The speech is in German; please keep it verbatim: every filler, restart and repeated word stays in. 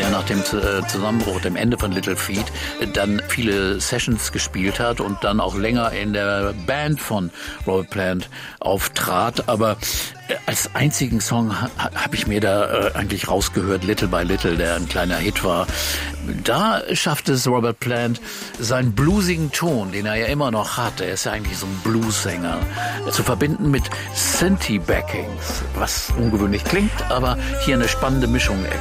er nach dem Zusammenbruch, dem Ende von Little Feat, dann viele Sessions gespielt hat und dann auch länger in der Band von Robert Plant auftrat. Aber als einzigen Song habe ich mir da eigentlich rausgehört, Little by Little, der ein kleiner Hit war. Da schafft es Robert Plant, seinen bluesigen Ton, den er ja immer noch hat, er ist ja eigentlich so ein Blues-Sänger, zu verbinden mit Synthie-Backings, was ungewöhnlich klingt, aber hier eine spannende Mischung